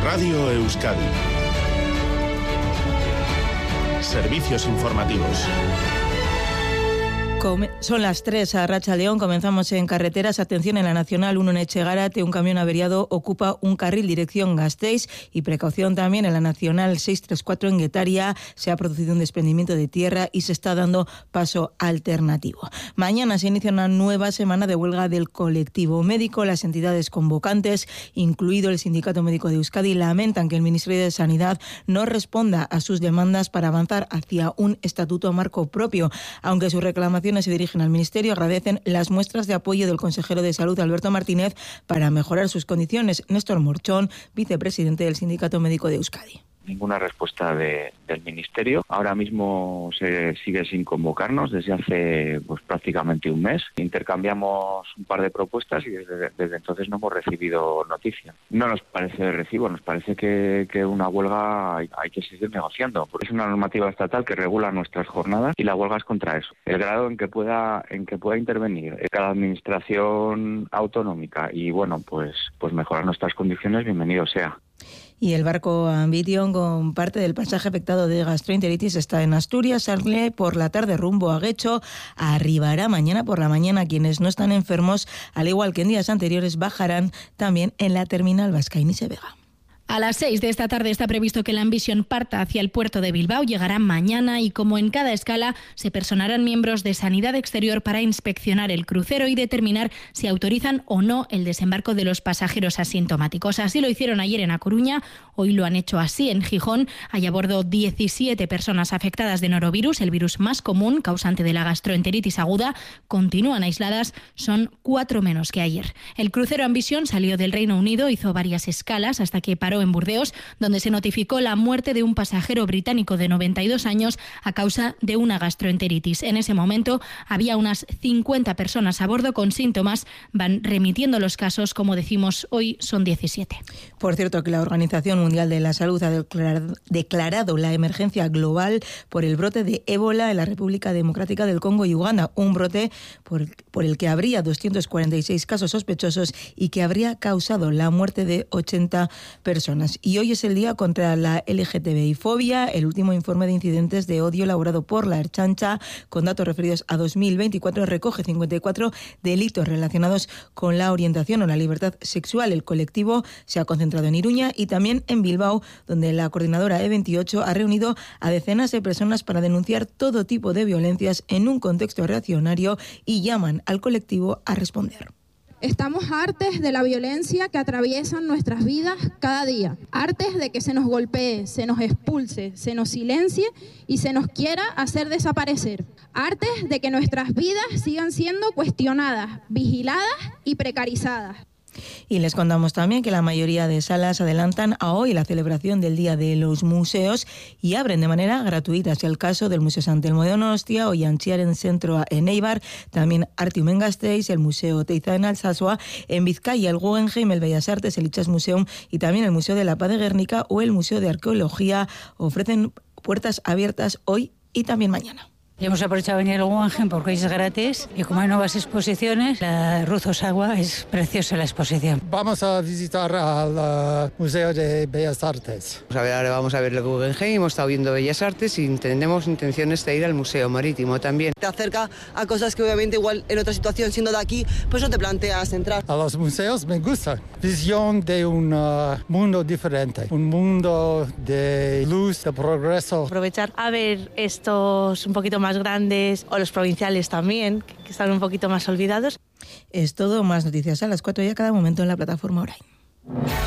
Radio Euskadi. Servicios informativos. Son las 3 a Arratsaldeon, comenzamos en carreteras. Atención, en la Nacional 1 en Etxegarate, un camión averiado ocupa un carril dirección Gasteiz, y precaución también en la Nacional 634 en Guetaria, se ha producido un desprendimiento de tierra y se está dando paso alternativo. Mañana se inicia una nueva semana de huelga del colectivo médico. Las entidades convocantes, incluido el Sindicato Médico de Euskadi, lamentan que el Ministerio de Sanidad no responda a sus demandas para avanzar hacia un estatuto marco propio. Aunque sus reclamaciones se dirigen al Ministerio, agradecen las muestras de apoyo del consejero de Salud, Alberto Martínez, para mejorar sus condiciones. Néstor Morchón, vicepresidente del Sindicato Médico de Euskadi. Ninguna respuesta del Ministerio. Ahora mismo se sigue sin convocarnos desde hace prácticamente un mes. Intercambiamos un par de propuestas y desde entonces no hemos recibido noticia. No nos parece de recibo, nos parece que una huelga hay que seguir negociando. Porque es una normativa estatal que regula nuestras jornadas y la huelga es contra eso. El grado en que pueda intervenir cada administración autonómica y pues mejorar nuestras condiciones, bienvenido sea. Y el barco Ambition, con parte del pasaje afectado de gastroenteritis, está en Asturias. Sale por la tarde rumbo a Guecho. Arribará mañana por la mañana. Quienes no están enfermos, al igual que en días anteriores, bajarán también en la terminal Vascaín-Ise Vega. A las 6 de esta tarde está previsto que la Ambition parta hacia el puerto de Bilbao. Llegará mañana y, como en cada escala, se personarán miembros de Sanidad Exterior para inspeccionar el crucero y determinar si autorizan o no el desembarco de los pasajeros asintomáticos. Así lo hicieron ayer en A Coruña, hoy lo han hecho así en Gijón. Hay a bordo 17 personas afectadas de norovirus, el virus más común, causante de la gastroenteritis aguda. Continúan aisladas, son 4 menos que ayer. El crucero Ambition salió del Reino Unido, hizo varias escalas hasta que paró en Burdeos, donde se notificó la muerte de un pasajero británico de 92 años a causa de una gastroenteritis. En ese momento había unas 50 personas a bordo con síntomas. Van remitiendo los casos, como decimos, hoy son 17. Por cierto, que la Organización Mundial de la Salud ha declarado la emergencia global por el brote de ébola en la República Democrática del Congo y Uganda, un brote por el que habría 246 casos sospechosos y que habría causado la muerte de 80 personas. Y hoy es el día contra la LGTBI-fobia. El último informe de incidentes de odio elaborado por la Ertzaintza, con datos referidos a 2024, recoge 54 delitos relacionados con la orientación o la libertad sexual. El colectivo se ha concentrado en Iruña y también en Bilbao, donde la coordinadora E28 ha reunido a decenas de personas para denunciar todo tipo de violencias en un contexto reaccionario y llaman al colectivo a responder. Estamos hartes de la violencia que atraviesan nuestras vidas cada día, hartes de que se nos golpee, se nos expulse, se nos silencie y se nos quiera hacer desaparecer, hartes de que nuestras vidas sigan siendo cuestionadas, vigiladas y precarizadas. Y les contamos también que la mayoría de salas adelantan a hoy la celebración del Día de los Museos y abren de manera gratuita. Es el caso del Museo Sant Telmo de Donostia, Ollantziaren Centro en Eibar, también Artium en Gasteiz, el Museo Teiza en Alsasua, en Vizcaya el Guggenheim, el Bellas Artes, el Itxas Museum y también el Museo de la Paz de Guernica o el Museo de Arqueología. Ofrecen puertas abiertas hoy y también mañana. Y hemos aprovechado venir al Guggenheim porque es gratis y como hay nuevas exposiciones, la Ruth Osawa es preciosa la exposición. Vamos a visitar al Museo de Bellas Artes. Ahora vamos a ver el Guggenheim, hemos estado viendo Bellas Artes y tenemos intenciones de ir al Museo Marítimo también. Te acerca a cosas que obviamente igual en otra situación siendo de aquí, pues no te planteas entrar. A los museos me gusta. Visión de un mundo diferente, un mundo de luz, de progreso. Aprovechar a ver estos un poquito más grandes o los provinciales también, que están un poquito más olvidados. Es todo, más noticias a las 4 y a cada momento en la plataforma Orain.